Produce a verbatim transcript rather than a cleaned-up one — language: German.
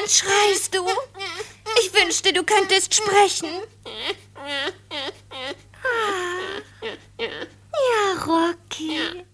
schreist du? Ich wünschte, du könntest sprechen. Ah. Ja, Rocky.